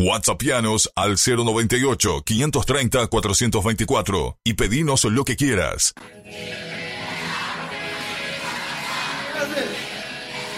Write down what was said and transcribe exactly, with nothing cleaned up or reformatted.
WhatsAppianos al cero noventa y ocho, quinientos treinta, cuatrocientos veinticuatro y pedinos lo que quieras. Gracias.